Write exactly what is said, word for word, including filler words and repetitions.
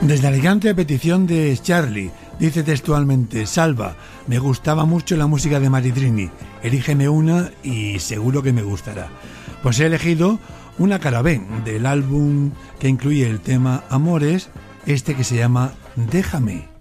Desde Alicante, a petición de Charlie, dice textualmente: Salva, me gustaba mucho la música de Maritrini, elígeme una y seguro que me gustará. Pues he elegido una cara B del álbum que incluye el tema Amores, este que se llama Déjame.